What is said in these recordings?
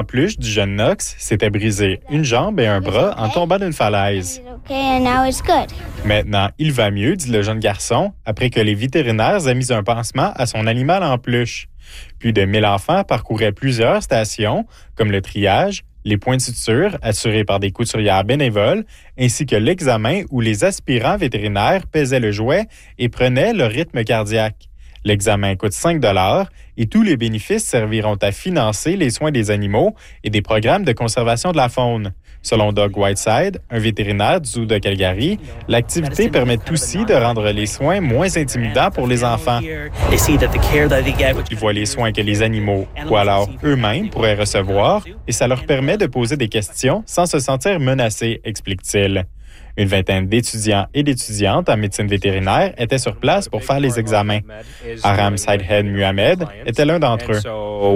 peluche du jeune Knox s'était brisé une jambe et un bras en tombant d'une falaise. Maintenant, il va mieux, dit le jeune garçon, après que les vétérinaires aient mis un pansement à son animal en peluche. Plus de 1000 enfants parcouraient plusieurs stations, comme le triage, les points de suture assurés par des couturières bénévoles, ainsi que l'examen où les aspirants vétérinaires pesaient le jouet et prenaient le rythme cardiaque. L'examen coûte 5 $ et tous les bénéfices serviront à financer les soins des animaux et des programmes de conservation de la faune. Selon Doug Whiteside, un vétérinaire du zoo de Calgary, l'activité permet aussi de rendre les soins moins intimidants pour les enfants. Ils voient les soins que les animaux, ou alors eux-mêmes, pourraient recevoir et ça leur permet de poser des questions sans se sentir menacés, explique-t-il. Une vingtaine d'étudiants et d'étudiantes en médecine vétérinaire étaient sur place pour faire les examens. Aram Saidhed Muhammad était l'un d'entre eux.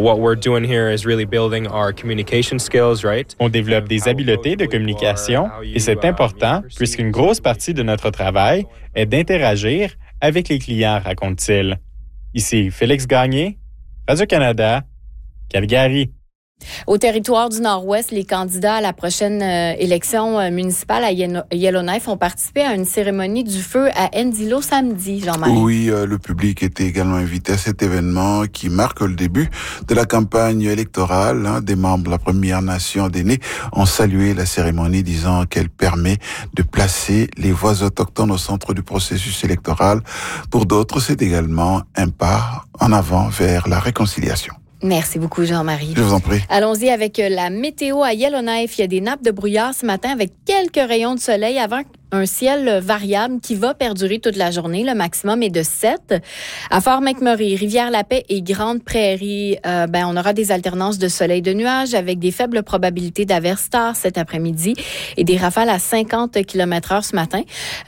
On développe des habiletés de communication et c'est important puisqu'une grosse partie de notre travail est d'interagir avec les clients, raconte-t-il. Ici Félix Gagné, Radio-Canada, Calgary. Au territoire du Nord-Ouest, les candidats à la prochaine élection municipale à Yellowknife ont participé à une cérémonie du feu à Endilo samedi, Jean-Marie. Oui, le public était également invité à cet événement qui marque le début de la campagne électorale. Des membres de la Première Nation d'Aînés ont salué la cérémonie, disant qu'elle permet de placer les voix autochtones au centre du processus électoral. Pour d'autres, c'est également un pas en avant vers la réconciliation. Merci beaucoup, Jean-Marie. Je vous en prie. Allons-y avec la météo à Yellowknife. Il y a des nappes de brouillard ce matin avec quelques rayons de soleil avant un ciel variable qui va perdurer toute la journée. Le maximum est de 7. À Fort McMurray, Rivière-la-Paix et Grande Prairie, on aura des alternances de soleil et de nuages avec des faibles probabilités d'averses tard cet après-midi et des rafales à 50 km/h ce matin.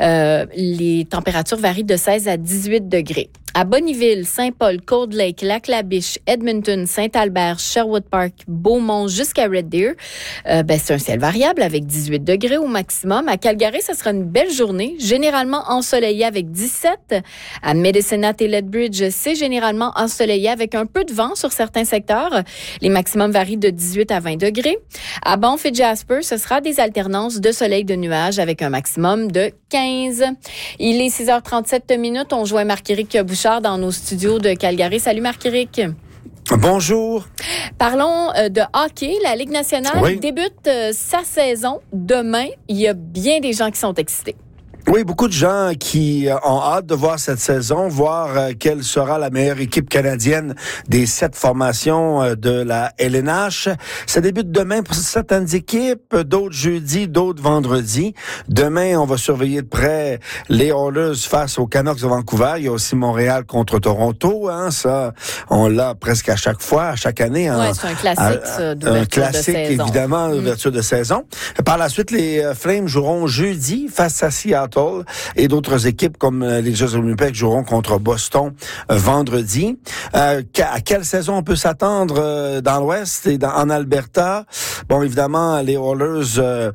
Les températures varient de 16 à 18 degrés. À Bonnyville, Saint-Paul, Cold Lake, Lac-la-Biche, Edmonton, Saint-Albert, Sherwood Park, Beaumont jusqu'à Red Deer, c'est un ciel variable avec 18 degrés au maximum. À Calgary, ça sera une belle journée, généralement ensoleillée avec 17. À Medicine Hat et Lethbridge, c'est généralement ensoleillé avec un peu de vent sur certains secteurs. Les maximums varient de 18 à 20 degrés. À Banff et Jasper, ce sera des alternances de soleil et de nuages avec un maximum de 15. Il est 6h37. On joint Marc-Éric Bouchard dans nos studios de Calgary. Salut Marc-Éric. Bonjour. Parlons de hockey. La Ligue nationale débute sa saison demain. Il y a bien des gens qui sont excités. Oui, beaucoup de gens qui ont hâte de voir cette saison, voir quelle sera la meilleure équipe canadienne des 7 formations de la LNH. Ça débute demain pour certaines équipes, d'autres jeudi, d'autres vendredi. Demain, on va surveiller de près les Oilers face aux Canucks de Vancouver. Il y a aussi Montréal contre Toronto. Ça, on l'a presque à chaque fois, à chaque année. Oui, c'est un classique, d'ouverture un classique, de saison. Évidemment, d'ouverture de saison. Par la suite, les Flames joueront jeudi face à Seattle. Et d'autres équipes comme les Jeux olympiques joueront contre Boston vendredi. À quelle saison on peut s'attendre dans l'Ouest et en Alberta? Bon, évidemment, les Oilers,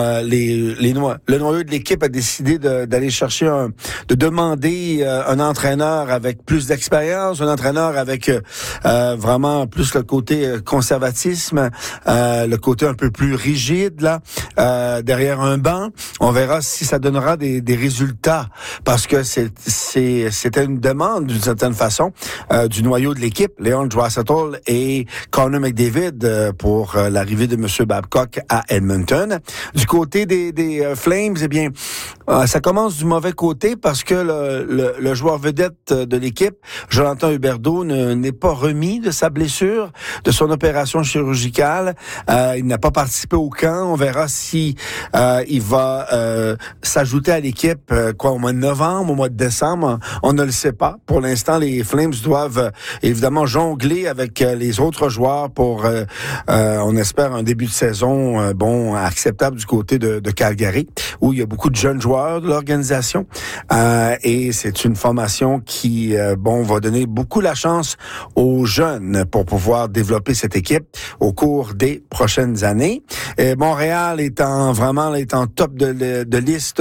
le noyau de l'équipe a décidé d'aller chercher de demander un entraîneur avec plus d'expérience, un entraîneur avec vraiment plus le côté conservatisme, le côté un peu plus rigide là, derrière un banc. On verra si ça donnera des résultats, parce que c'était une demande d'une certaine façon du noyau de l'équipe, Leon Draisaitl et Connor McDavid, pour l'arrivée de M. Babcock à Edmonton. Du côté des Flames, eh bien, ça commence du mauvais côté parce que le joueur vedette de l'équipe, Jonathan Huberdeau, n'est pas remis de sa blessure, de son opération chirurgicale. Il n'a pas participé au camp. On verra si il va s'ajouter à l'équipe au mois de novembre, au mois de décembre. On ne le sait pas. Pour l'instant, les Flames doivent évidemment jongler avec les autres joueurs pour, on espère, un début de saison acceptable du côté de Calgary, où il y a beaucoup de jeunes joueurs de l'organisation. Et c'est une formation qui va donner beaucoup la chance aux jeunes pour pouvoir développer cette équipe au cours des prochaines années. Et Montréal est en top de liste pour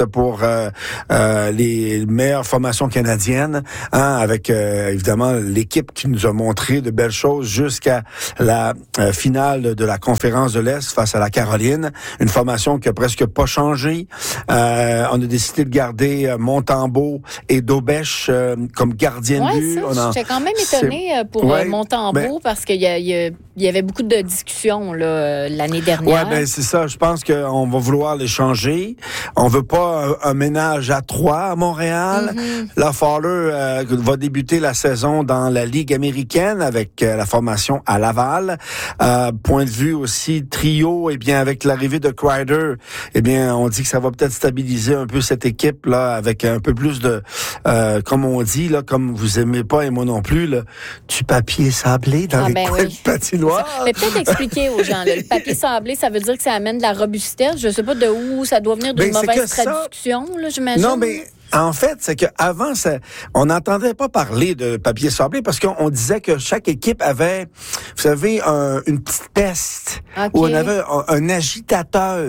les meilleures formations canadiennes, avec évidemment l'équipe qui nous a montré de belles choses jusqu'à la finale de la conférence de l'Est face à la Caroline. Une formation qui a presque pas changé. On a décidé de garder Montembeault et Daubèche comme gardien de but. J'étais quand même étonnée pour Montembeault parce qu'il y avait beaucoup de discussions là, l'année dernière. Oui, c'est ça. Je pense qu'on va vouloir les changer. On veut pas un ménage à 3 à Montréal. La Fowler va débuter la saison dans la Ligue américaine avec la formation à Laval. Point de vue aussi trio, avec l'arrivée de Kreider, on dit que ça va peut-être stabiliser un peu cette équipe là avec un peu plus de, comme on dit là, comme vous aimez pas et moi non plus, là, du papier sablé dans les coins de patinoire. Mais peut-être expliquer aux gens, là, le papier sablé, ça veut dire que ça amène de la robustesse. Je sais pas de où ça doit venir d'une mauvaise traduction, là, j'imagine. Non, mais en fait, c'est qu'avant, on n'entendait pas parler de papier sablé parce qu'on disait que chaque équipe avait, vous savez, une petite peste où on avait un agitateur.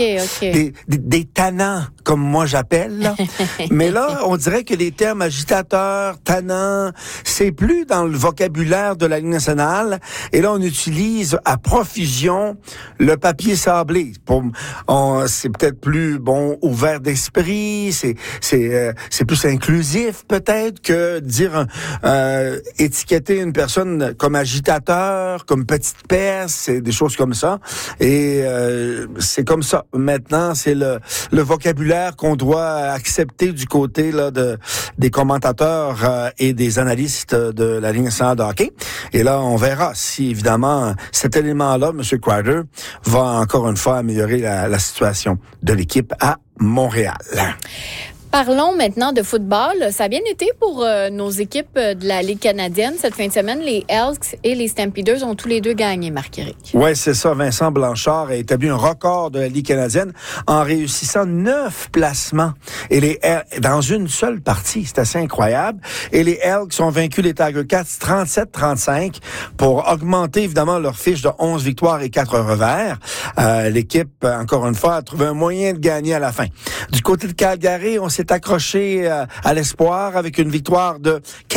Des tannants, comme moi j'appelle. Là. Mais là, on dirait que les termes agitateur, tannant, c'est plus dans le vocabulaire de la Ligue nationale. Et là, on utilise à profusion le papier sablé. C'est peut-être plus ouvert d'esprit. C'est plus inclusif peut-être que dire étiqueter une personne comme agitateur, comme petite peste, c'est des choses comme ça. Et c'est comme ça. Maintenant, c'est le vocabulaire qu'on doit accepter du côté là des commentateurs et des analystes de la Ligue nationale de hockey. Et là, on verra si évidemment cet élément-là, M. Kreider, va encore une fois améliorer la situation de l'équipe à Montréal. Parlons maintenant de football. Ça a bien été pour nos équipes de la Ligue canadienne. Cette fin de semaine, les Elks et les Stampeders ont tous les deux gagné, Marc-Éric. Oui, c'est ça. Vincent Blanchard a établi un record de la Ligue canadienne en réussissant 9 placements. Et dans une seule partie, c'est assez incroyable. Et les Elks ont vaincu les Tiger Cats 37-35 pour augmenter évidemment leur fiche de 11 victoires et 4 revers. L'équipe, encore une fois, a trouvé un moyen de gagner à la fin. Du côté de Calgary, on s'est accroché à l'espoir avec une victoire de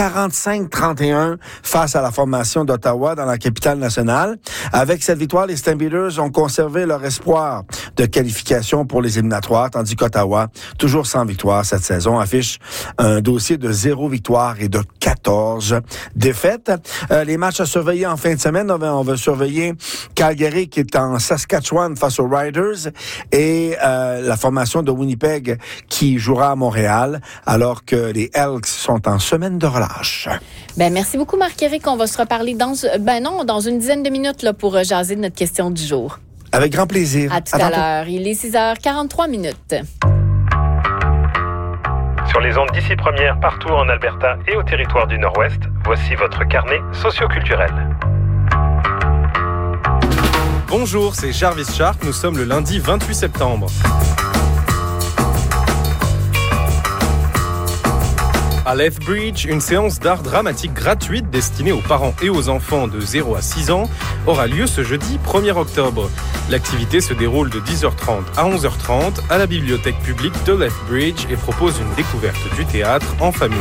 45-31 face à la formation d'Ottawa dans la capitale nationale. Avec cette victoire, les Stampeders ont conservé leur espoir de qualification pour les éliminatoires, tandis qu'Ottawa, toujours sans victoire cette saison, affiche un dossier de 0 victoire et de 14 défaites. Les matchs à surveiller en fin de semaine, on va surveiller Calgary qui est en Saskatchewan face aux Riders et la formation de Winnipeg qui jouera à Montréal, alors que les Elks sont en semaine de relâche. Merci beaucoup, Marc-Éric. On va se reparler dans une dizaine de minutes là, pour jaser de notre question du jour. Avec grand plaisir. À tout à l'heure. Il est 6h43. Sur les ondes d'ici première, partout en Alberta et au territoire du Nord-Ouest, voici votre carnet socioculturel. Bonjour, c'est Jarvis Shark. Nous sommes le lundi 28 septembre. À Lethbridge, une séance d'art dramatique gratuite destinée aux parents et aux enfants de 0 à 6 ans aura lieu ce jeudi 1er octobre. L'activité se déroule de 10h30 à 11h30 à la bibliothèque publique de Lethbridge et propose une découverte du théâtre en famille.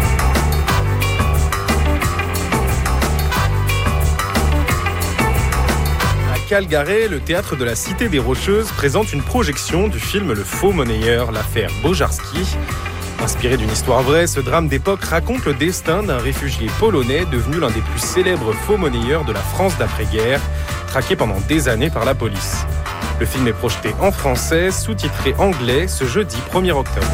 À Calgary, le théâtre de la Cité des Rocheuses présente une projection du film Le Faux Monnayeur, l'affaire Bojarski. Inspiré d'une histoire vraie, ce drame d'époque raconte le destin d'un réfugié polonais devenu l'un des plus célèbres faux monnayeurs de la France d'après-guerre, traqué pendant des années par la police. Le film est projeté en français, sous-titré anglais, ce jeudi 1er octobre.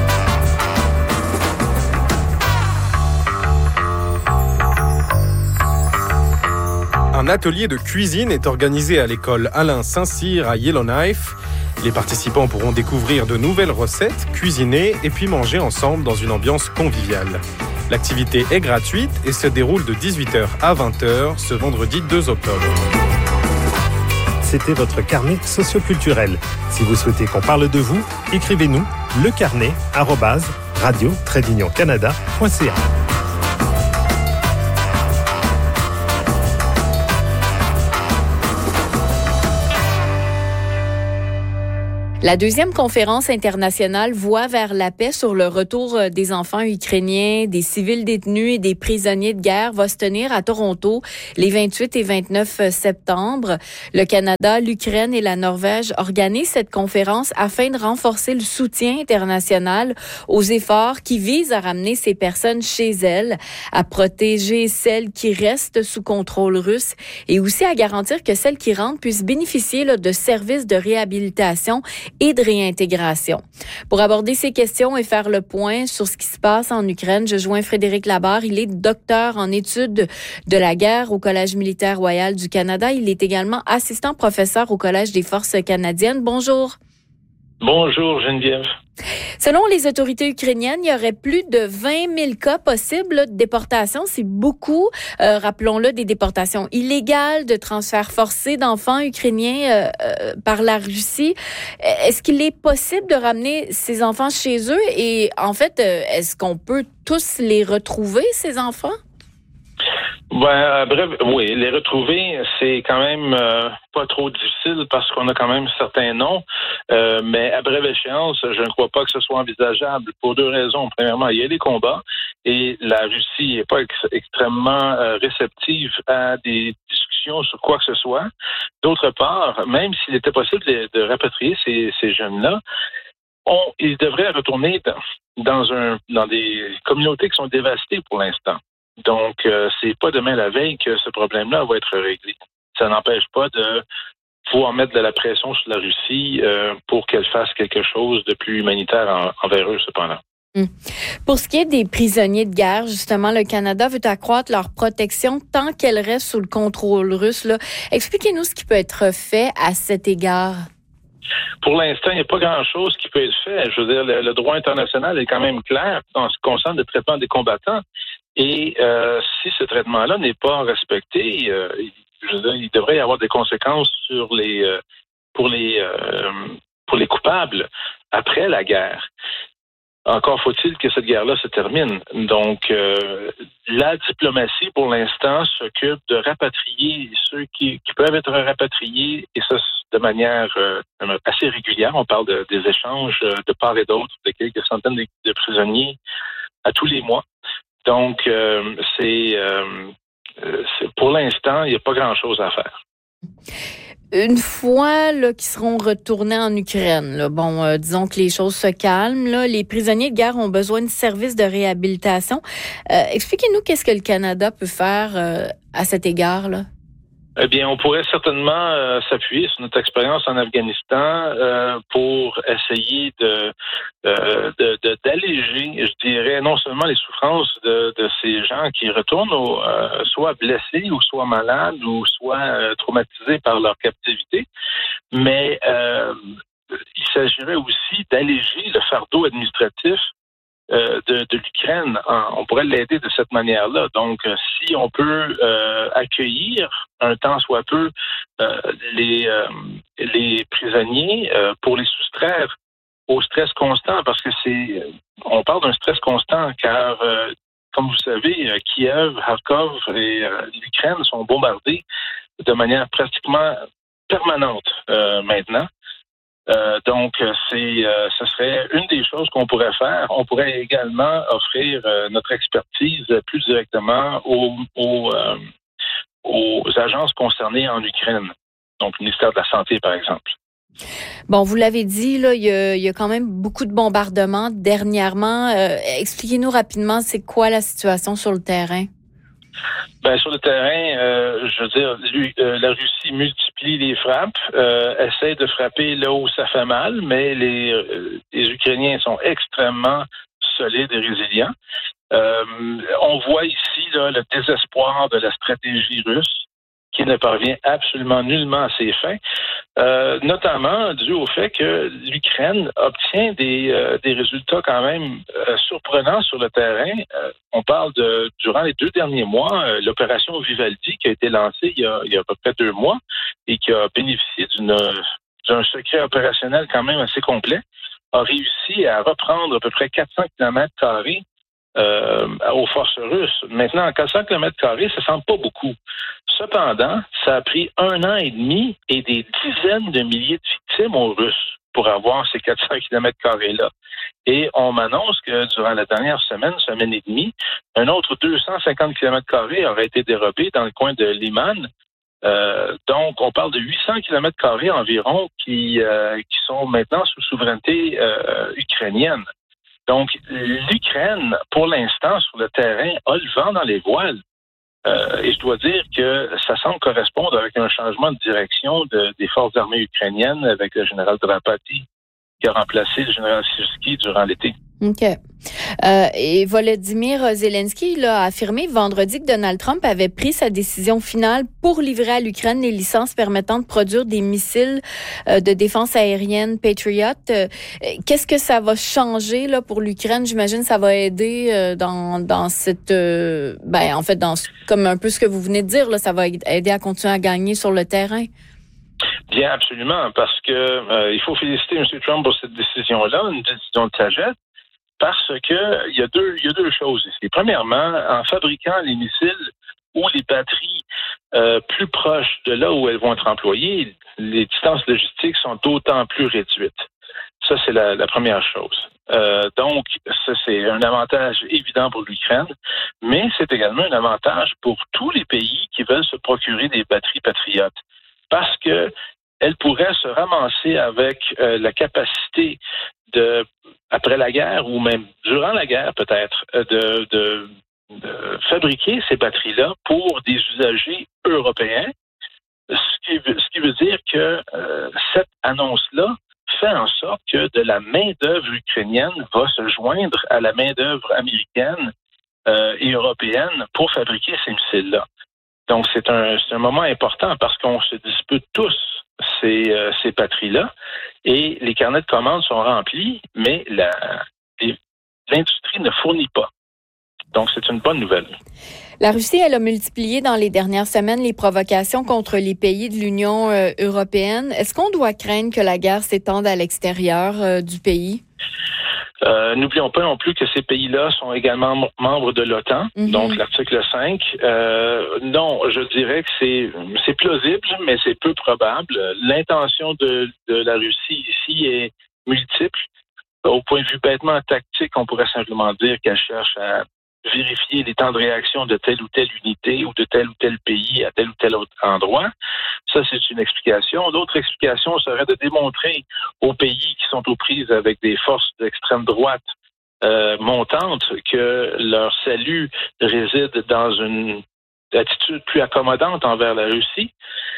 Un atelier de cuisine est organisé à l'école Alain Saint-Cyr à Yellowknife. Les participants pourront découvrir de nouvelles recettes, cuisiner et puis manger ensemble dans une ambiance conviviale. L'activité est gratuite et se déroule de 18h à 20h ce vendredi 2 octobre. C'était votre carnet socioculturel. Si vous souhaitez qu'on parle de vous, écrivez-nous lecarnet@radio-canada.ca. La deuxième conférence internationale Voix vers la paix sur le retour des enfants ukrainiens, des civils détenus et des prisonniers de guerre va se tenir à Toronto les 28 et 29 septembre. Le Canada, l'Ukraine et la Norvège organisent cette conférence afin de renforcer le soutien international aux efforts qui visent à ramener ces personnes chez elles, à protéger celles qui restent sous contrôle russe et aussi à garantir que celles qui rentrent puissent bénéficier de services de réhabilitation et de réintégration. Pour aborder ces questions et faire le point sur ce qui se passe en Ukraine, je joins Frédéric Labarre. Il est docteur en études de la guerre au Collège militaire royal du Canada. Il est également assistant professeur au Collège des forces canadiennes. Bonjour. Bonjour Geneviève. Selon les autorités ukrainiennes, il y aurait plus de 20 000 cas possibles de déportation. C'est beaucoup, rappelons-le, des déportations illégales, de transferts forcés d'enfants ukrainiens par la Russie. Est-ce qu'il est possible de ramener ces enfants chez eux? Et en fait, est-ce qu'on peut tous les retrouver, ces enfants? Bref, oui, les retrouver, c'est quand même pas trop difficile parce qu'on a quand même certains noms, mais à brève échéance, je ne crois pas que ce soit envisageable pour deux raisons. Premièrement, il y a des combats et la Russie n'est pas extrêmement réceptive à des discussions sur quoi que ce soit. D'autre part, même s'il était possible de rapatrier ces jeunes-là, ils devraient retourner dans des communautés qui sont dévastées pour l'instant. Donc, c'est pas demain la veille que ce problème-là va être réglé. Ça n'empêche pas de pouvoir mettre de la pression sur la Russie pour qu'elle fasse quelque chose de plus humanitaire envers eux, cependant. Pour ce qui est des prisonniers de guerre, justement, le Canada veut accroître leur protection tant qu'elle reste sous le contrôle russe. Là. Expliquez-nous ce qui peut être fait à cet égard. Pour l'instant, il n'y a pas grand-chose qui peut être fait. Je veux dire, le droit international est quand même clair en ce qui concerne le traitement des combattants. Et si ce traitement-là n'est pas respecté, il devrait y avoir des conséquences pour les coupables après la guerre. Encore faut-il que cette guerre-là se termine. Donc, la diplomatie, pour l'instant, s'occupe de rapatrier ceux qui peuvent être rapatriés, et ça de manière assez régulière. On parle des échanges de part et d'autre de quelques centaines de prisonniers à tous les mois. Donc, pour l'instant, il n'y a pas grand-chose à faire. Une fois qu'ils seront retournés en Ukraine, disons que les choses se calment, les prisonniers de guerre ont besoin de services de réhabilitation. Expliquez-nous qu'est-ce que le Canada peut faire à cet égard, là. Eh bien, on pourrait certainement s'appuyer sur notre expérience en Afghanistan pour essayer d'alléger, je dirais, non seulement les souffrances de ces gens qui retournent soit blessés ou soit malades ou soit traumatisés par leur captivité, mais il s'agirait aussi d'alléger le fardeau administratif de l'Ukraine. On pourrait l'aider de cette manière-là. Donc, si on peut accueillir un tant soit peu les prisonniers pour les soustraire au stress constant, parce que on parle d'un stress constant, car comme vous savez, Kiev, Kharkov et l'Ukraine sont bombardés de manière pratiquement permanente maintenant. Donc, ce serait une des choses qu'on pourrait faire. On pourrait également offrir notre expertise plus directement aux agences concernées en Ukraine. Donc, le ministère de la Santé, par exemple. Bon, vous l'avez dit, là, il y a quand même beaucoup de bombardements dernièrement. Expliquez-nous rapidement, c'est quoi la situation sur le terrain? Ben, sur le terrain, je veux dire, la Russie multiplie les frappes, essaie de frapper là où ça fait mal, mais les Ukrainiens sont extrêmement solides et résilients. On voit ici là, le désespoir de la stratégie russe qui ne parvient absolument nullement à ses fins, notamment dû au fait que l'Ukraine obtient des résultats quand même surprenants sur le terrain. On parle durant les 2 derniers mois, l'opération Vivaldi qui a été lancée il y a à peu près 2 mois et qui a bénéficié d'un secret opérationnel quand même assez complet, a réussi à reprendre à peu près 400 km² aux forces russes. Maintenant, 400 km², ça semble pas beaucoup. Cependant, ça a pris 1 an et demi et des dizaines de milliers de victimes aux Russes pour avoir ces 400 km² Et on m'annonce que durant la dernière semaine et demie, un autre 250 km² aurait été dérobé dans le coin de Liman. Donc, on parle de 800 km² environ qui sont maintenant sous souveraineté ukrainienne. Donc, l'Ukraine, pour l'instant, sur le terrain, a le vent dans les voiles. Et je dois dire que ça semble correspondre avec un changement de direction des forces armées ukrainiennes avec le général Drapati qui a remplacé le général Syrski durant l'été. OK. Et Volodymyr Zelensky a affirmé vendredi que Donald Trump avait pris sa décision finale pour livrer à l'Ukraine les licences permettant de produire des missiles de défense aérienne Patriot. Qu'est-ce que ça va changer là pour l'Ukraine? J'imagine que ça va aider dans cette... en fait, comme un peu ce que vous venez de dire, là, ça va aider à continuer à gagner sur le terrain. Bien, absolument, parce que il faut féliciter M. Trump pour cette décision-là, une décision de sagesse. Parce que il y a deux choses ici. Premièrement, en fabriquant les missiles ou les batteries plus proches de là où elles vont être employées, les distances logistiques sont d'autant plus réduites. Ça, c'est la première chose. Donc, ça, c'est un avantage évident pour l'Ukraine, mais c'est également un avantage pour tous les pays qui veulent se procurer des batteries patriotes. Parce que elles pourraient se ramasser avec la capacité après la guerre ou même durant la guerre peut-être, de fabriquer ces batteries-là pour des usagers européens, ce qui veut dire que cette annonce-là fait en sorte que de la main-d'œuvre ukrainienne va se joindre à la main-d'œuvre américaine et européenne pour fabriquer ces missiles-là. Donc, c'est un moment important parce qu'on se dispute tous ces batteries-là et les carnets de commandes sont remplis, mais l'industrie ne fournit pas. Donc, c'est une bonne nouvelle. La Russie, elle a multiplié dans les dernières semaines les provocations contre les pays de l'Union européenne. Est-ce qu'on doit craindre que la guerre s'étende à l'extérieur du pays? N'oublions pas non plus que ces pays-là sont également membres de l'OTAN, donc l'article 5. Non, je dirais que c'est plausible, mais c'est peu probable. L'intention de la Russie ici est multiple. Au point de vue bêtement tactique, on pourrait simplement dire qu'elle cherche à vérifier les temps de réaction de telle ou telle unité ou de tel ou tel pays à tel ou tel autre endroit. Ça, c'est une explication. L'autre explication serait de démontrer aux pays qui sont aux prises avec des forces d'extrême droite montantes que leur salut réside dans une attitude plus accommodante envers la Russie.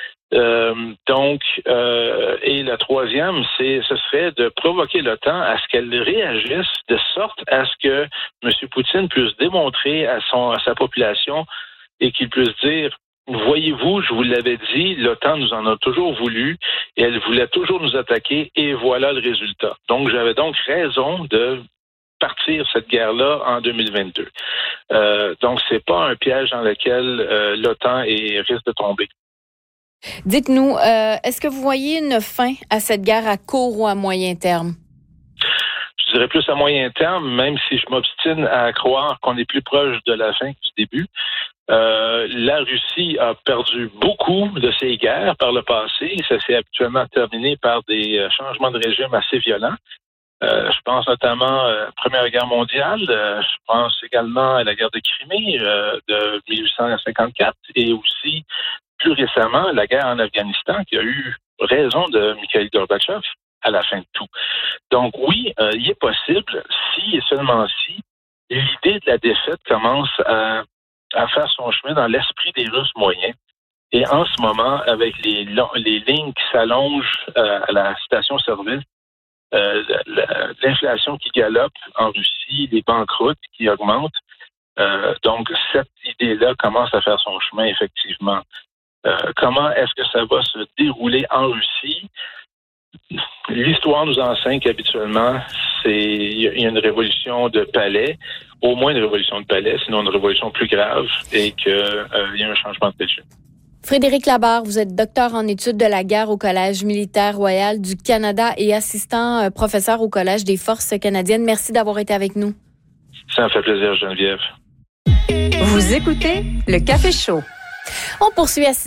Et la troisième, ce serait de provoquer l'OTAN à ce qu'elle réagisse de sorte à ce que M. Poutine puisse démontrer à sa population et qu'il puisse dire voyez-vous, je vous l'avais dit, l'OTAN nous en a toujours voulu et elle voulait toujours nous attaquer et voilà le résultat. Donc, j'avais donc raison de partir cette guerre-là en 2022. Donc, c'est pas un piège dans lequel l'OTAN risque de tomber. Dites-nous, est-ce que vous voyez une fin à cette guerre à court ou à moyen terme? Je dirais plus à moyen terme, même si je m'obstine à croire qu'on est plus proche de la fin que du début. La Russie a perdu beaucoup de ses guerres par le passé. Ça s'est habituellement terminé par des changements de régime assez violents. Je pense notamment à la Première Guerre mondiale. Je pense également à la guerre de Crimée de 1854 et aussi, plus récemment, la guerre en Afghanistan qui a eu raison de Mikhail Gorbatchev à la fin de tout. Donc oui, il est possible, si et seulement si, l'idée de la défaite commence à faire son chemin dans l'esprit des Russes moyens. Et en ce moment, avec les lignes qui s'allongent à la station-service, l'inflation qui galope en Russie, les banqueroutes qui augmentent, donc cette idée-là commence à faire son chemin, effectivement. Comment est-ce que ça va se dérouler en Russie? L'histoire nous enseigne qu'habituellement, il y a une révolution de palais, au moins une révolution de palais, sinon une révolution plus grave, et qu'il y a un changement de régime. Frédéric Labarre, vous êtes docteur en études de la guerre au Collège militaire royal du Canada et assistant professeur au Collège des forces canadiennes. Merci d'avoir été avec nous. Ça me fait plaisir, Geneviève. Vous écoutez le Café Chaud. On poursuit à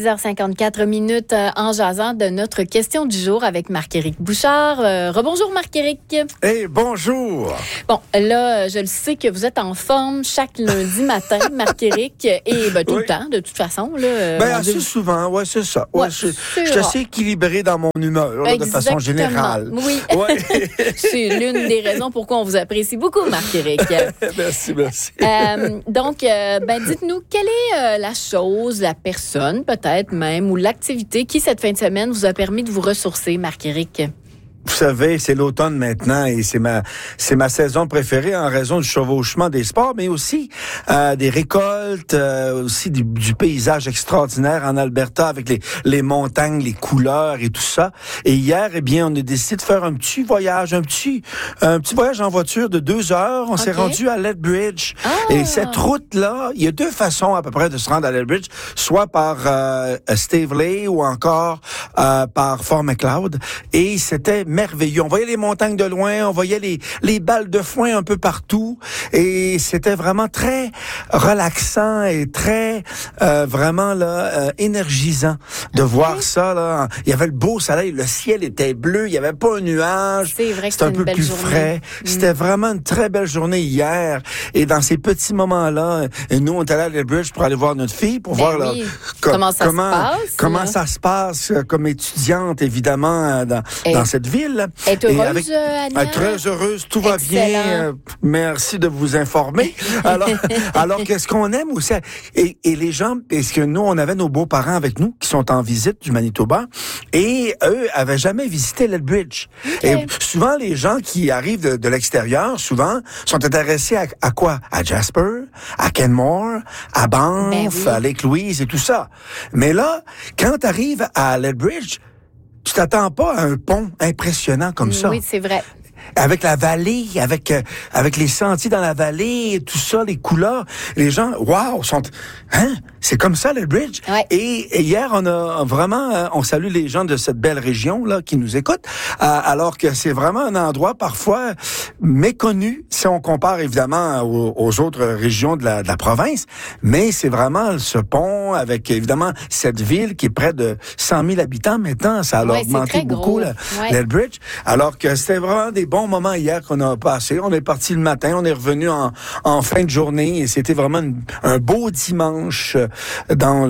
6h54 en jasant de notre question du jour avec Marc-Éric Bouchard. Rebonjour Marc-Éric. Hey, bonjour. Bon, là, je le sais que vous êtes en forme chaque lundi matin, Marc-Éric, et tout le temps, de toute façon. Là, assez souvent, ouais, c'est ça. Ouais, je suis assez équilibré dans mon humeur, là, de façon générale. Oui, ouais. C'est l'une des raisons pourquoi on vous apprécie beaucoup, Marc-Éric. Merci. Donc, dites-nous, quelle est la chose, la personne peut-être même, ou l'activité qui, cette fin de semaine, vous a permis de vous ressourcer, Marc-Éric? Vous savez, c'est l'automne maintenant et c'est ma saison préférée en raison du chevauchement des sports, mais aussi des récoltes, aussi du paysage extraordinaire en Alberta avec les montagnes, les couleurs et tout ça. Et hier, on a décidé de faire un petit voyage, un petit voyage en voiture de 2 heures. On s'est rendu à Lethbridge. Et cette route-là, il y a 2 façons à peu près de se rendre à Lethbridge, soit par Staveley ou encore par Fort Macleod. Et c'était merveilleux. On voyait les montagnes de loin, on voyait les balles de foin un peu partout et c'était vraiment très relaxant et très vraiment là énergisant de voir ça là. Il y avait le beau soleil, le ciel était bleu, il y avait pas un nuage. C'est vrai que c'était un peu plus frais. C'était vraiment une très belle journée hier et dans ces petits moments-là, nous on est allé à Lethbridge pour aller voir notre fille pour voir là, comment ça se passe comme étudiante évidemment dans cette ville. Elle est heureuse, Ania? Très heureuse, tout va bien. Merci de vous informer. Alors qu'est-ce qu'on aime aussi? Et les gens, parce que nous, on avait nos beaux-parents avec nous qui sont en visite du Manitoba et eux avaient jamais visité Lethbridge. Okay. Et souvent, les gens qui arrivent de l'extérieur, souvent, sont intéressés à quoi? À Jasper, à Kenmore, à Banff, à Lake Louise et tout ça. Mais là, quand tu arrives à Lethbridge, tu t'attends pas à un pont impressionnant comme ça. Oui, c'est vrai. Avec la vallée, avec les sentiers dans la vallée, et tout ça, les couleurs, les gens, waouh, c'est comme ça le bridge. Ouais. Et hier, on a vraiment, on salue les gens de cette belle région là qui nous écoutent, alors que c'est vraiment un endroit parfois méconnu si on compare évidemment aux autres régions de la province, mais c'est vraiment ce pont avec évidemment cette ville qui est près de 100 000 habitants maintenant, ça a augmenté beaucoup Lethbridge, alors que c'était vraiment des bons moments hier qu'on a passé. On est parti le matin, on est revenu en fin de journée et c'était vraiment un beau dimanche dans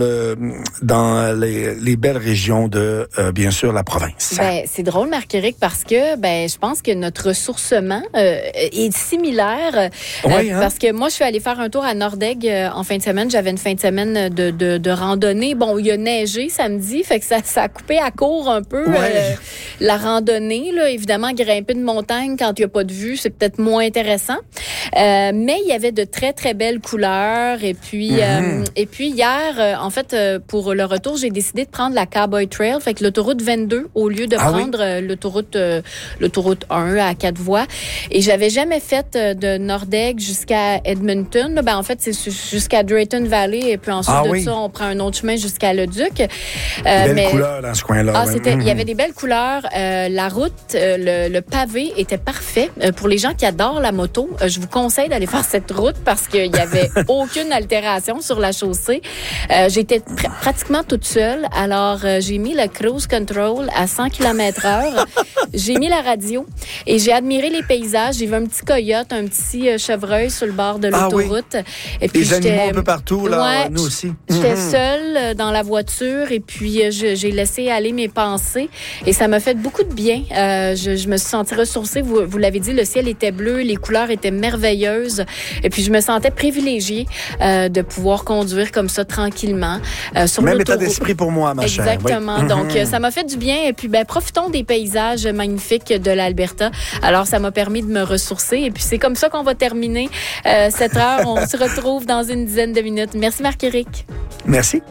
les belles régions de, bien sûr, la province. C'est drôle, Marc-Éric, parce que je pense que notre ressourcement est similaire. Parce que moi, je suis allée faire un tour à Nordegg en fin de semaine. J'avais une fin de semaine de randonnée. Bon, il y a neigé samedi, fait que ça a coupé à court un peu la randonnée. Là, évidemment, grimper de montagne quand il n'y a pas de vue, c'est peut-être moins intéressant. Mais il y avait de très, très belles couleurs. Et puis hier, en fait, pour le retour, j'ai décidé de prendre la Cowboy Trail, fait que l'autoroute 22, au lieu de prendre l'autoroute 1 à 4 voies. Et j'avais jamais fait de Nordegg jusqu'à Edmonton. En fait, c'est jusqu'à Drayton Valley. Et puis ensuite ça, on prend un autre chemin jusqu'à Leduc. Belles couleurs dans ce coin-là. Il y avait des belles couleurs. La route, le pavé était parfait. Pour les gens qui adorent la moto, je vous conseille d'aller faire cette route parce qu'il n'y avait aucune altération sur la chaussée. J'étais pratiquement toute seule. Alors, j'ai mis le cruise control à 100 km/h. J'ai mis la radio et j'ai admiré les paysages. J'ai vu un petit coyote, un petit chevreuil sur le bord de l'autoroute. Et puis, les animaux un peu partout, là, nous aussi. J'étais seule dans la voiture et puis j'ai laissé aller mes pensées et ça m'a fait beaucoup de bien. Je me suis sentie ressourcée. Vous l'avez dit, le ciel était bleu, les couleurs étaient merveilleuses. Et puis, je me sentais privilégiée de pouvoir conduire comme ça tranquillement sur même l'autoroute. état d'esprit pour moi, ma chère. Exactement. Oui. Donc, ça m'a fait du bien. Et puis, profitons des paysages magnifiques de l'Alberta. Alors, ça m'a permis de me ressourcer. Et puis, c'est comme ça qu'on va terminer cette heure. On se retrouve dans une dizaine de minutes. Merci, Marc-Éric. Merci.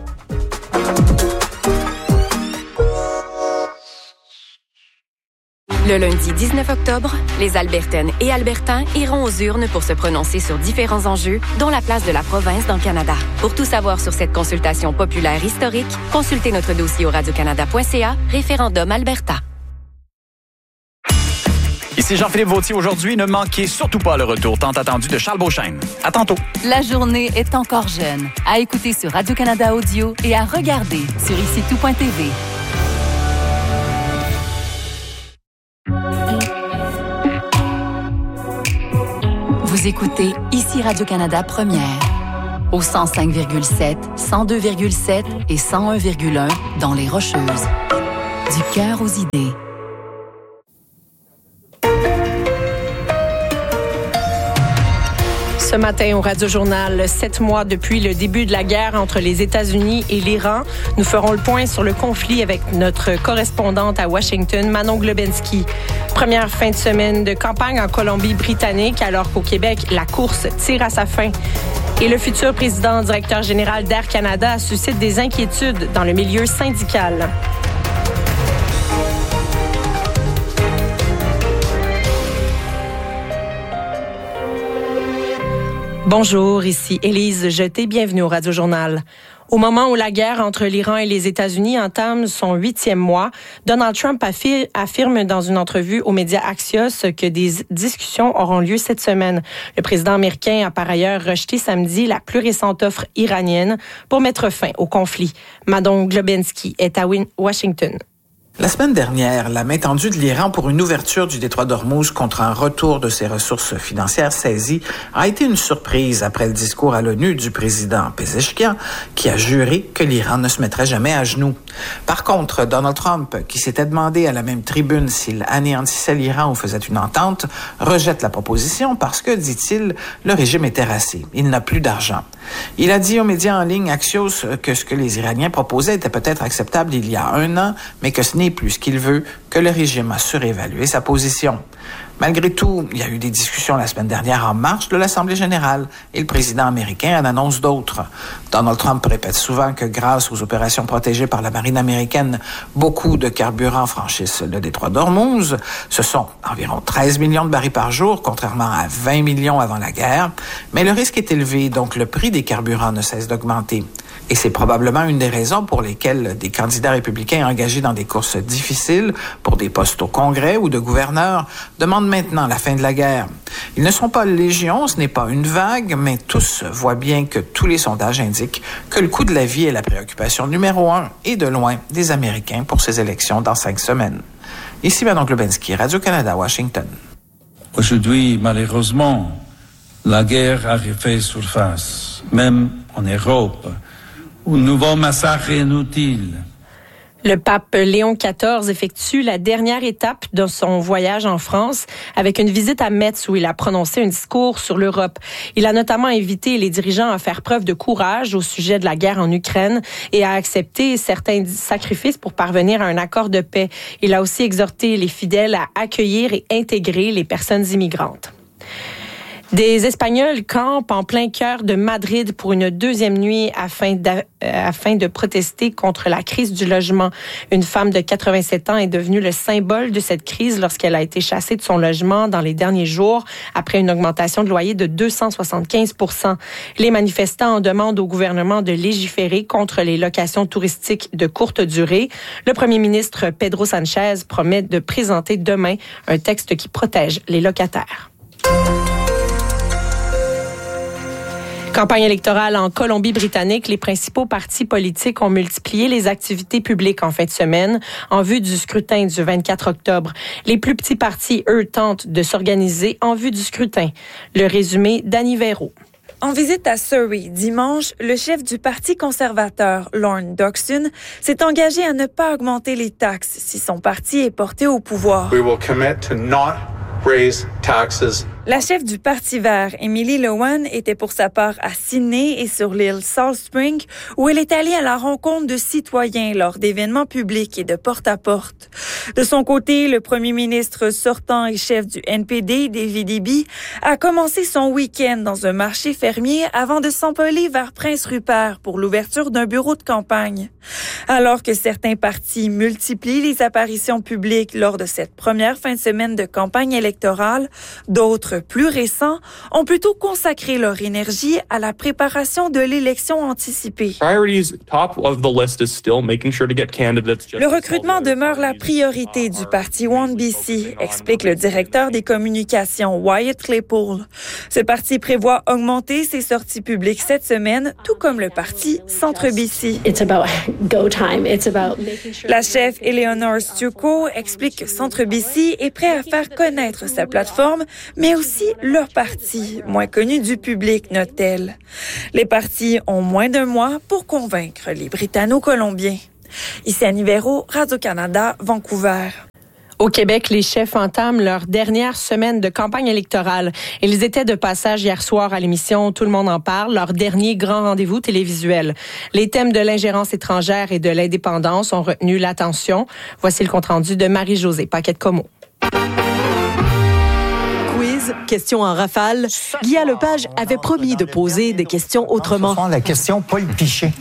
Le lundi 19 octobre, les Albertaines et Albertains iront aux urnes pour se prononcer sur différents enjeux, dont la place de la province dans le Canada. Pour tout savoir sur cette consultation populaire historique, consultez notre dossier au radiocanada.ca, référendum Alberta. Ici Ici Jean-Philippe Vautier. Aujourd'hui, ne manquez surtout pas le retour tant attendu de Charles Beauchesne. À tantôt. La journée est encore jeune. À écouter sur Radio-Canada Audio et à regarder sur ICTout.tv. Vous écoutez ici Radio-Canada Première. Au 105,7, 102,7 et 101,1 dans les Rocheuses. Du cœur aux idées. Ce matin au Radio-Journal, 7 mois depuis le début de la guerre entre les États-Unis et l'Iran, nous ferons le point sur le conflit avec notre correspondante à Washington, Manon Globensky. Première fin de semaine de campagne en Colombie-Britannique, alors qu'au Québec, la course tire à sa fin. Et le futur président directeur général d'Air Canada suscite des inquiétudes dans le milieu syndical. Bonjour, ici Élise Jeté, bienvenue au Radio-Journal. Au moment où la guerre entre l'Iran et les États-Unis entame son 8e mois, Donald Trump affirme dans une entrevue aux médias Axios que des discussions auront lieu cette semaine. Le président américain a par ailleurs rejeté samedi la plus récente offre iranienne pour mettre fin au conflit. Manon Globensky est à Washington. La semaine dernière, la main tendue de l'Iran pour une ouverture du détroit d'Ormuz contre un retour de ses ressources financières saisies a été une surprise après le discours à l'ONU du président Pezeshkian qui a juré que l'Iran ne se mettrait jamais à genoux. Par contre, Donald Trump, qui s'était demandé à la même tribune s'il anéantissait l'Iran ou faisait une entente, rejette la proposition parce que, dit-il, le régime est terrassé. Il n'a plus d'argent. Il a dit aux médias en ligne Axios que ce que les Iraniens proposaient était peut-être acceptable il y a un an, mais que ce n'est plus ce qu'il veut, que le régime a surévalué sa position. Malgré tout, il y a eu des discussions la semaine dernière en marge de l'Assemblée générale et le président américain en annonce d'autres. Donald Trump répète souvent que grâce aux opérations protégées par la marine américaine, beaucoup de carburants franchissent le détroit d'Ormuz. Ce sont environ 13 millions de barils par jour, contrairement à 20 millions avant la guerre. Mais le risque est élevé, donc le prix des carburants ne cesse d'augmenter. Et c'est probablement une des raisons pour lesquelles des candidats républicains engagés dans des courses difficiles pour des postes au Congrès ou de gouverneurs demandent maintenant la fin de la guerre. Ils ne sont pas légion, ce n'est pas une vague, mais tous voient bien que tous les sondages indiquent que le coût de la vie est la préoccupation numéro 1 et de loin des Américains pour ces élections dans 5 semaines. Ici Manon Globensky, Radio-Canada, Washington. Aujourd'hui, malheureusement, la guerre a refait surface, même en Europe. Un nouveau massacre inutile. Le pape Léon XIV effectue la dernière étape de son voyage en France avec une visite à Metz où il a prononcé un discours sur l'Europe. Il a notamment invité les dirigeants à faire preuve de courage au sujet de la guerre en Ukraine et à accepter certains sacrifices pour parvenir à un accord de paix. Il a aussi exhorté les fidèles à accueillir et intégrer les personnes immigrantes. Des Espagnols campent en plein cœur de Madrid pour une deuxième nuit afin de protester contre la crise du logement. Une femme de 87 ans est devenue le symbole de cette crise lorsqu'elle a été chassée de son logement dans les derniers jours après une augmentation de loyer de 275%. Les manifestants en demandent au gouvernement de légiférer contre les locations touristiques de courte durée. Le premier ministre Pedro Sanchez promet de présenter demain un texte qui protège les locataires. Campagne électorale en Colombie-Britannique, les principaux partis politiques ont multiplié les activités publiques en fin de semaine en vue du scrutin du 24 octobre. Les plus petits partis, eux, tentent de s'organiser en vue du scrutin. Le résumé d'Annie Véro. En visite à Surrey dimanche, le chef du Parti conservateur, Lorne Doxon, s'est engagé à ne pas augmenter les taxes si son parti est porté au pouvoir. We will commit to not raise taxes. La chef du Parti vert, Emily Lowan, était pour sa part à Sydney et sur l'île Salt Spring, où elle est allée à la rencontre de citoyens lors d'événements publics et de porte-à-porte. De son côté, le premier ministre sortant et chef du NPD, David Eby, a commencé son week-end dans un marché fermier avant de s'envoler vers Prince Rupert pour l'ouverture d'un bureau de campagne. Alors que certains partis multiplient les apparitions publiques lors de cette première fin de semaine de campagne électorale, électorale. D'autres, plus récents, ont plutôt consacré leur énergie à la préparation de l'élection anticipée. Le recrutement demeure la priorité du parti One BC, explique le directeur des communications Wyatt Claypool. Ce parti prévoit augmenter ses sorties publiques cette semaine, tout comme le parti Centre BC. La chef Eleanor Stucco explique que Centre BC est prêt à faire connaître sa plateforme, mais aussi leur parti, moins connu du public, note-t-elle. Les partis ont moins d'un mois pour convaincre les Britanno-Colombiens. Ici Annie Véro, Radio-Canada, Vancouver. Au Québec, les chefs entament leur dernière semaine de campagne électorale. Ils étaient de passage hier soir à l'émission Tout le monde en parle, leur dernier grand rendez-vous télévisuel. Les thèmes de l'ingérence étrangère et de l'indépendance ont retenu l'attention. Voici le compte-rendu de Marie-Josée Paquette-Comeau. Quiz, questions en rafale. Guy Lepage avait promis de poser des questions autrement. La question Paul Pichet.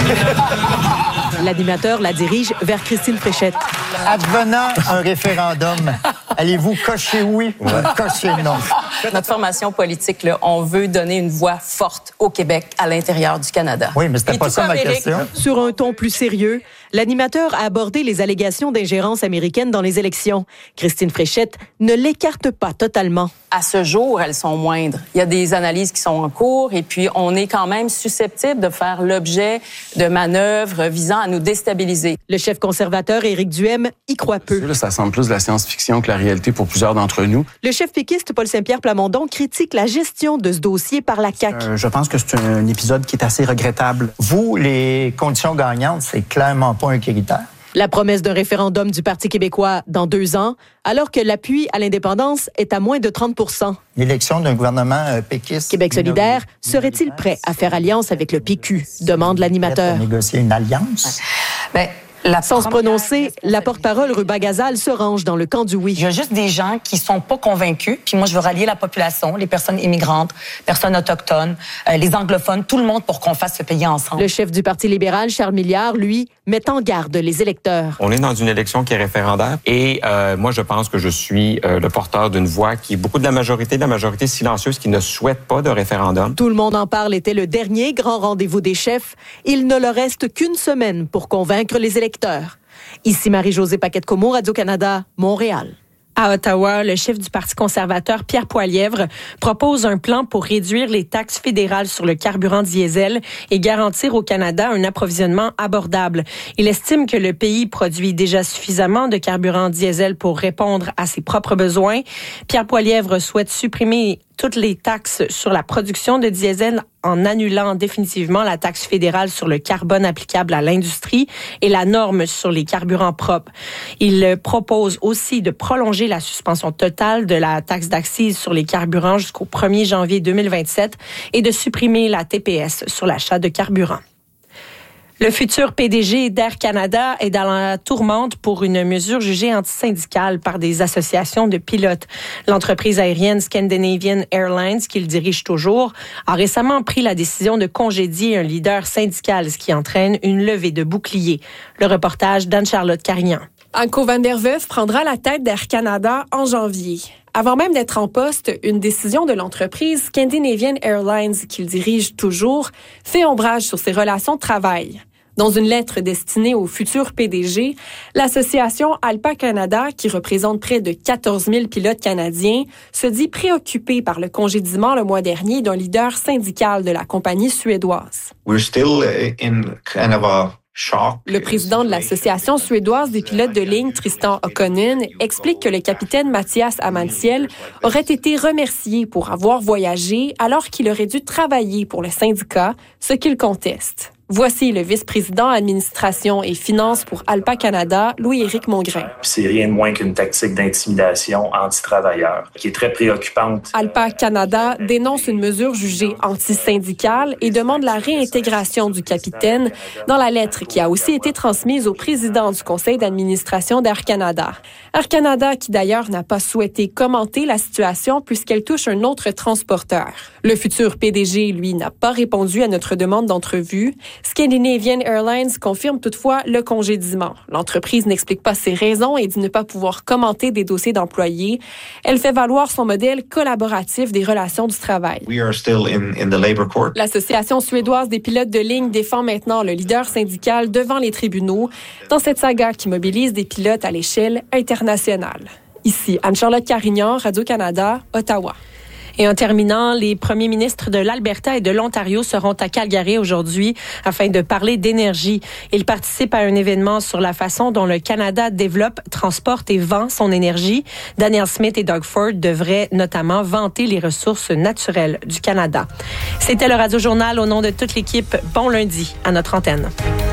L'animateur la dirige vers Christine Fréchette. Advenant un référendum, allez-vous cocher oui ou cocher non? Notre formation politique, là, on veut donner une voix forte au Québec, à l'intérieur du Canada. Oui, mais c'était pas ça ma question. Sur un ton plus sérieux, l'animateur a abordé les allégations d'ingérence américaine dans les élections. Christine Fréchette ne l'écarte pas totalement. À ce jour, elles sont moindres. Il y a des analyses qui sont en cours et puis on est quand même susceptible de faire l'objet de manœuvres visant à nous déstabiliser. Le chef conservateur Éric Duhem y croit peu. Ça semble plus de la science-fiction que la réalité pour plusieurs d'entre nous. Le chef péquiste Paul Saint-Pierre Plamondon critique la gestion de ce dossier par la CAQ. Je pense que c'est un épisode qui est assez regrettable. Vous, les conditions gagnantes, c'est clairement pas un critère. La promesse d'un référendum du Parti québécois dans 2 ans, alors que l'appui à l'indépendance est à moins de 30 %. L'élection d'un gouvernement péquiste... Québec solidaire serait-il prêt à faire alliance avec le PQ? Demande l'animateur. Négocier une alliance? Sans se prononcer, la porte-parole Ruba Gazal se range dans le camp du oui. Il y a juste des gens qui sont pas convaincus. Puis moi, je veux rallier la population, les personnes immigrantes, personnes autochtones, les anglophones, tout le monde pour qu'on fasse ce pays ensemble. Le chef du Parti libéral, Charles Milliard, lui, met en garde les électeurs. On est dans une élection qui est référendaire et moi, je pense que je suis le porteur d'une voix qui est beaucoup de la majorité silencieuse qui ne souhaite pas de référendum. Tout le monde en parle était le dernier grand rendez-vous des chefs. Il ne leur reste qu'une semaine pour convaincre les électeurs. Ici Marie-Josée Paquette-Comeau, Radio-Canada, Montréal. À Ottawa, le chef du Parti conservateur, Pierre Poilievre, propose un plan pour réduire les taxes fédérales sur le carburant diesel et garantir au Canada un approvisionnement abordable. Il estime que le pays produit déjà suffisamment de carburant diesel pour répondre à ses propres besoins. Pierre Poilievre souhaite supprimer toutes les taxes sur la production de diesel en annulant définitivement la taxe fédérale sur le carbone applicable à l'industrie et la norme sur les carburants propres. Il propose aussi de prolonger la suspension totale de la taxe d'accise sur les carburants jusqu'au 1er janvier 2027 et de supprimer la TPS sur l'achat de carburant. Le futur PDG d'Air Canada est dans la tourmente pour une mesure jugée antisyndicale par des associations de pilotes. L'entreprise aérienne Scandinavian Airlines, qu'il dirige toujours, a récemment pris la décision de congédier un leader syndical, ce qui entraîne une levée de boucliers. Le reportage d'Anne-Charlotte Carignan. Anko van der Werf prendra la tête d'Air Canada en janvier. Avant même d'être en poste, une décision de l'entreprise Scandinavian Airlines, qu'il dirige toujours, fait ombrage sur ses relations de travail. Dans une lettre destinée au futur PDG, l'association ALPA Canada, qui représente près de 14 000 pilotes canadiens, se dit préoccupée par le congédiement le mois dernier d'un leader syndical de la compagnie suédoise. Le président de l'Association suédoise des pilotes de ligne, Tristan Okkonen, explique que le capitaine Mathias Amantiel aurait été remercié pour avoir voyagé alors qu'il aurait dû travailler pour le syndicat, ce qu'il conteste. Voici le vice-président administration et finances pour ALPA Canada, Louis-Éric Mongrain. C'est rien de moins qu'une tactique d'intimidation anti-travailleurs qui est très préoccupante. ALPA Canada dénonce une mesure jugée anti-syndicale et demande la réintégration du capitaine dans la lettre qui a aussi été transmise au président du conseil d'administration d'Air Canada. Air Canada qui d'ailleurs n'a pas souhaité commenter la situation puisqu'elle touche un autre transporteur. Le futur PDG, lui, n'a pas répondu à notre demande d'entrevue. Scandinavian Airlines confirme toutefois le congédiement. L'entreprise n'explique pas ses raisons et dit ne pas pouvoir commenter des dossiers d'employés. Elle fait valoir son modèle collaboratif des relations du travail. We are still in the labor court. L'Association suédoise des pilotes de ligne défend maintenant le leader syndical devant les tribunaux dans cette saga qui mobilise des pilotes à l'échelle internationale. Ici, Anne-Charlotte Carignan, Radio-Canada, Ottawa. Et en terminant, les premiers ministres de l'Alberta et de l'Ontario seront à Calgary aujourd'hui afin de parler d'énergie. Ils participent à un événement sur la façon dont le Canada développe, transporte et vend son énergie. Danielle Smith et Doug Ford devraient notamment vanter les ressources naturelles du Canada. C'était le Radio Journal au nom de toute l'équipe. Bon lundi à notre antenne.